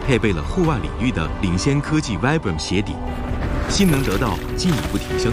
配备了户外领域的领先科技 Vibram 鞋底，性能得到进一步提升。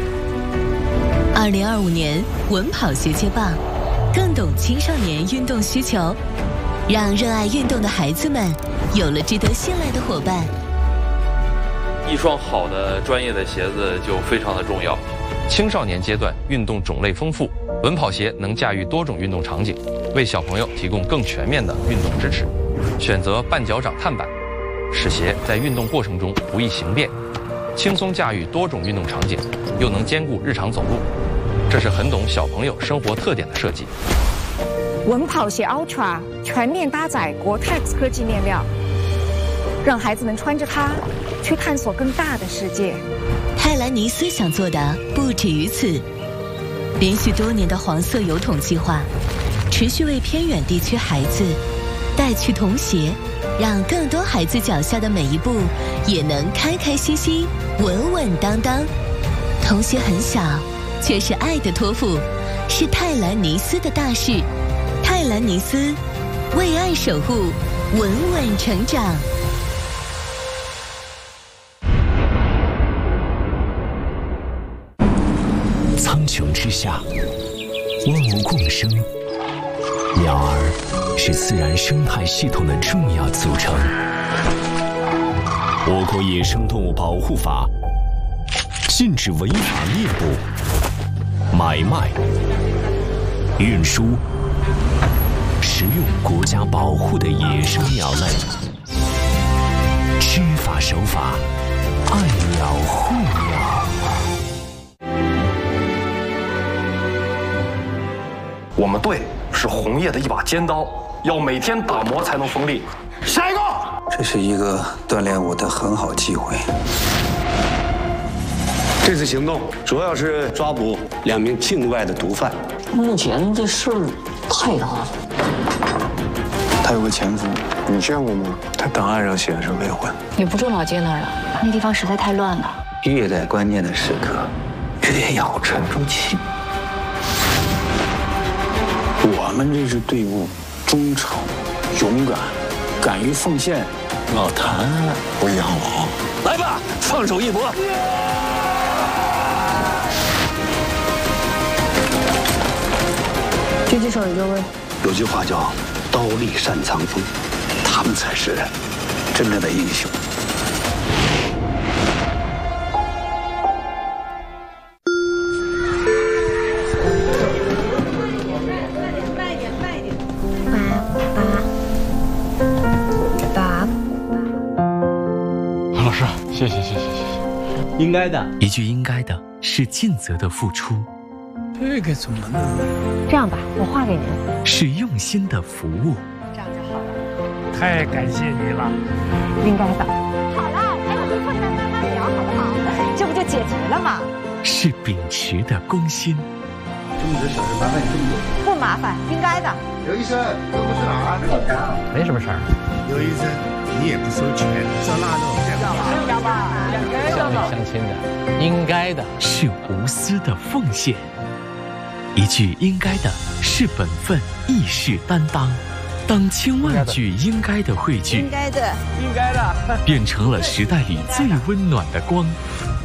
2025年稳跑鞋接棒，更懂青少年运动需求，让热爱运动的孩子们有了值得信赖的伙伴。 一双好的专业的鞋子就非常的重要。 青少年阶段运动种类丰富，稳跑鞋能驾驭多种运动场景，为小朋友提供更全面的运动支持。选择半脚掌碳板，使鞋在运动过程中不易形变，轻松驾驭多种运动场景，又能兼顾日常走路。这是很懂小朋友生活特点的设计。 稳跑鞋 Ultra 全面搭载国泰科技面料，让孩子们穿着它去探索更大的世界。 泰兰尼斯想做的不止于此，连续多年的黄色邮筒计划，持续为偏远地区孩子带去童鞋，让更多孩子脚下的每一步也能开开心心、稳稳当当。童鞋很小，却是爱的托付，是泰兰尼斯的大事。泰兰尼斯，为爱守护，稳稳成长。 苍穹之下，万物共生，鸟儿是自然生态系统的重要组成。我国野生动物保护法禁止违法猎捕、买卖、运输、食用国家保护的野生鸟类。知法守法，爱鸟护鸟。 我们队是红叶的一把尖刀，要每天打磨才能锋利。下一个， 这是一个锻炼我的很好机会。 这次行动主要是抓捕2名境外的毒贩。 目前这事儿太大了。 他有个前夫，你见过吗？他档案上写的是未婚。 你不住老街那儿了？那地方实在太乱了。 越在关键的时刻，越要沉住气。我们这支队伍忠诚、勇敢、敢于奉献。老谭不要我， 来吧，放手一搏！ 狙击手有就位。 有句话叫“刀立擅藏锋”，他们才是真正的英雄。 老师，谢谢。 应该的， 一句应该的是尽责的付出。 这个怎么弄？ 这样吧，我画给您。 是用心的服务。 这样就好了。 太感谢你了。 应该的。好了，还有困难慢慢聊，好不好？这不就解决了吗？ 是秉持的公心。 这么多小事麻烦你这么多。 不麻烦，应该的。 刘医生，这不是哪儿？ 没什么事儿。 刘医生，你也不收钱，照纳了我们家。 乡里乡亲的，应该的。 是无私的奉献。一句应该的是本分，义士担当。当千万句应该的汇聚， 应该的， 变成了时代里最温暖的光。